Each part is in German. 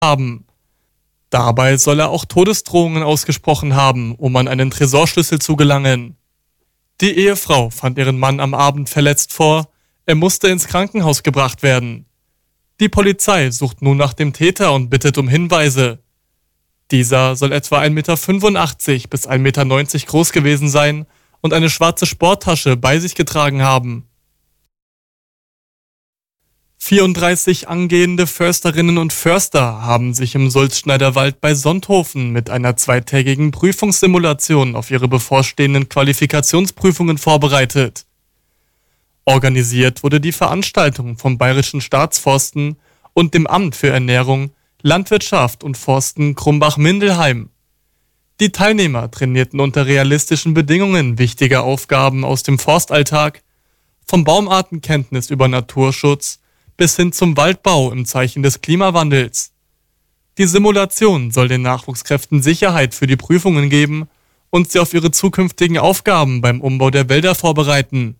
haben. Dabei soll er auch Todesdrohungen ausgesprochen haben, um an einen Tresorschlüssel zu gelangen. Die Ehefrau fand ihren Mann am Abend verletzt vor, er musste ins Krankenhaus gebracht werden. Die Polizei sucht nun nach dem Täter und bittet um Hinweise. Dieser soll etwa 1,85 Meter bis 1,90 Meter groß gewesen sein und eine schwarze Sporttasche bei sich getragen haben. 34 angehende Försterinnen und Förster haben sich im Sulzschneiderwald bei Sonthofen mit einer zweitägigen Prüfungssimulation auf ihre bevorstehenden Qualifikationsprüfungen vorbereitet. Organisiert wurde die Veranstaltung vom Bayerischen Staatsforsten und dem Amt für Ernährung, Landwirtschaft und Forsten Krumbach-Mindelheim. Die Teilnehmer trainierten unter realistischen Bedingungen wichtige Aufgaben aus dem Forstalltag, vom Baumartenkenntnis über Naturschutz bis hin zum Waldbau im Zeichen des Klimawandels. Die Simulation soll den Nachwuchskräften Sicherheit für die Prüfungen geben und sie auf ihre zukünftigen Aufgaben beim Umbau der Wälder vorbereiten.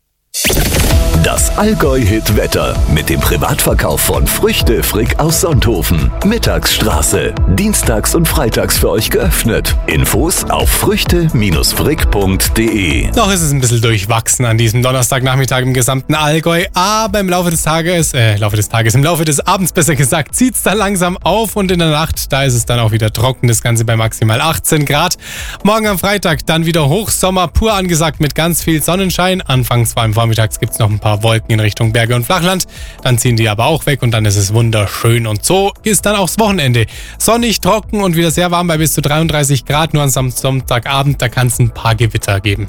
Das Allgäu-Hit-Wetter mit dem Privatverkauf von Früchte Frick aus Sonthofen. Mittagsstraße. Dienstags und freitags für euch geöffnet. Infos auf früchte-frick.de. Noch ist es ein bisschen durchwachsen an diesem Donnerstagnachmittag im gesamten Allgäu, aber im Laufe des Abends besser gesagt, zieht es dann langsam auf und in der Nacht, da ist es dann auch wieder trocken, das Ganze bei maximal 18 Grad. Morgen am Freitag dann wieder Hochsommer pur angesagt mit ganz viel Sonnenschein. Anfangs vor allem vormittags gibt es noch ein paar Wolken in Richtung Berge und Flachland, dann ziehen die aber auch weg und dann ist es wunderschön und so ist dann auch das Wochenende. Sonnig, trocken und wieder sehr warm bei bis zu 33 Grad, nur am Sonntagabend, da kann es ein paar Gewitter geben.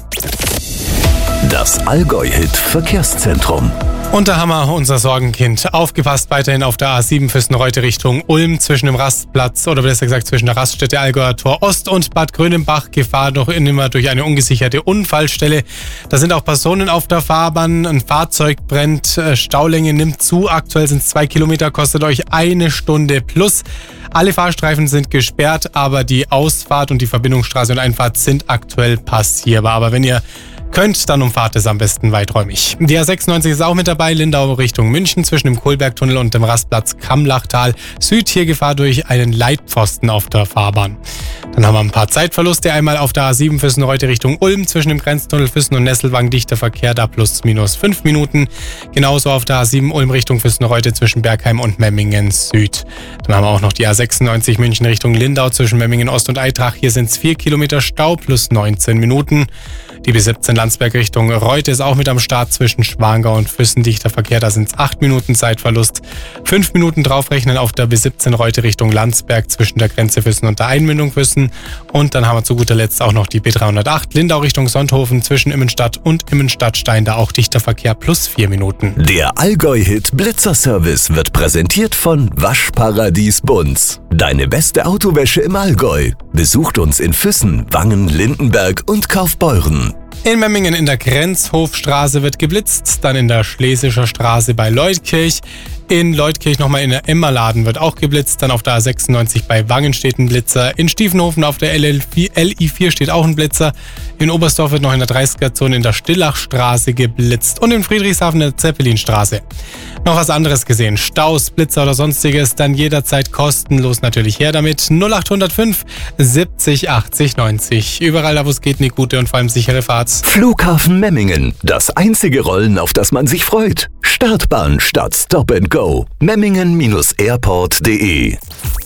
Das Allgäu-Hit Verkehrszentrum. Und da haben wir unser Sorgenkind. Aufgepasst weiterhin auf der A7 Füssen-Reute Richtung Ulm zwischen dem Rastplatz oder besser gesagt zwischen der Raststätte Allgäuer Tor Ost und Bad Grönenbach. Gefahr noch immer durch eine ungesicherte Unfallstelle. Da sind auch Personen auf der Fahrbahn. Ein Fahrzeug brennt. Staulänge nimmt zu. Aktuell sind es 2 Kilometer, kostet euch 1 Stunde plus. Alle Fahrstreifen sind gesperrt, aber die Ausfahrt und die Verbindungsstraße und Einfahrt sind aktuell passierbar. Aber wenn ihr könnt, dann umfahrt es am besten weiträumig. Die A96 ist auch mit dabei, Lindau Richtung München zwischen dem Kohlbergtunnel und dem Rastplatz Kammlachtal Süd. Hier Gefahr durch einen Leitpfosten auf der Fahrbahn. Dann haben wir ein paar Zeitverluste. Einmal auf der A7 Füssen-Reute Richtung Ulm zwischen dem Grenztunnel Füssen und Nesselwang dichter Verkehr, da plus minus 5 Minuten. Genauso auf der A7 Ulm Richtung Füssen-Reute zwischen Bergheim und Memmingen Süd. Dann haben wir auch noch die A96 München Richtung Lindau zwischen Memmingen Ost und Eitrach. Hier sind es 4 Kilometer Stau plus 19 Minuten. Die B17 Landsberg Richtung Reute ist auch mit am Start zwischen Schwangau und Füssen. Dichter Verkehr, da sind es 8 Minuten Zeitverlust. 5 Minuten draufrechnen auf der B17 Reute Richtung Landsberg zwischen der Grenze Füssen und der Einmündung Füssen. Und dann haben wir zu guter Letzt auch noch die B308 Lindau Richtung Sonthofen zwischen Immenstadt und Immenstadtstein. Da auch dichter Verkehr plus 4 Minuten. Der Allgäu-Hit Blitzerservice wird präsentiert von Waschparadies Bunz. Deine beste Autowäsche im Allgäu. Besucht uns in Füssen, Wangen, Lindenberg und Kaufbeuren. In Memmingen in der Grenzhofstraße wird geblitzt, dann in der Schlesischer Straße bei Leutkirch. In Leutkirch nochmal in der Emmerladen wird auch geblitzt, dann auf der A96 bei Wangen steht ein Blitzer. In Stiefenhofen auf der LI4 steht auch ein Blitzer. In Oberstdorf wird noch in der 30er-Zone in der Stillachstraße geblitzt und in Friedrichshafen in der Zeppelinstraße. Noch was anderes gesehen, Staus, Blitzer oder sonstiges, dann jederzeit kostenlos natürlich her damit. 0805 70 80 90. Überall da, wo es geht, eine gute und vor allem sichere Fahrt. Flughafen Memmingen, das einzige Rollen, auf das man sich freut. Startbahn statt Stop and Go. Memmingen-airport.de.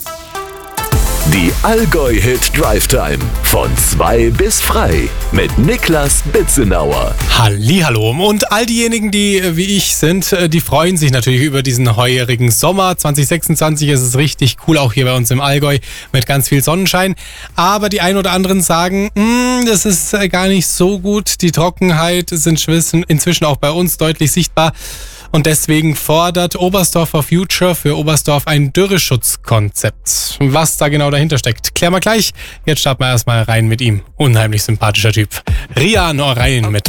Die Allgäu-Hit Drive Time von 2 bis frei mit Niklas Bitzenauer. Hallihallo. Und all diejenigen, die wie ich sind, die freuen sich natürlich über diesen heurigen Sommer. 2026 ist es richtig cool, auch hier bei uns im Allgäu mit ganz viel Sonnenschein. Aber die ein oder anderen sagen, das ist gar nicht so gut. Die Trockenheit ist inzwischen auch bei uns deutlich sichtbar. Und deswegen fordert Oberstdorf for Future für Oberstdorf ein Dürreschutzkonzept. Was da genau dahinter steckt, klären wir gleich. Jetzt starten wir erstmal rein mit ihm. Unheimlich sympathischer Typ. Rian O'Ryan mit